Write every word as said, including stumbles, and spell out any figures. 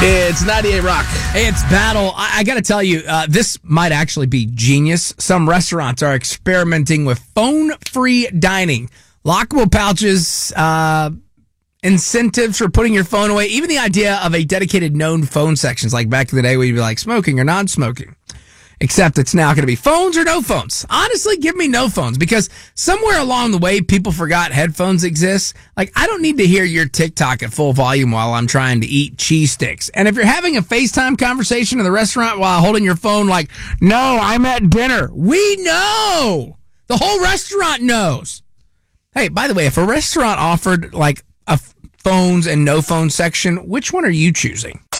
It's ninety-eight Rock. Hey, it's Battle. I, I got to tell you, uh, this might actually be genius. Some restaurants are experimenting with phone-free dining. Lockable pouches, uh, incentives for putting your phone away, even the idea of a dedicated known phone sections, like back in the day where you'd be like smoking or non-smoking. Except it's now going to be phones or no phones. Honestly, give me no phones, because somewhere along the way, people forgot headphones exist. Like, I don't need to hear your TikTok at full volume while I'm trying to eat cheese sticks. And if you're having a FaceTime conversation in the restaurant while holding your phone like, no, I'm at dinner, we know. The whole restaurant knows. Hey, by the way, if a restaurant offered like a phones and no phone section, which one are you choosing?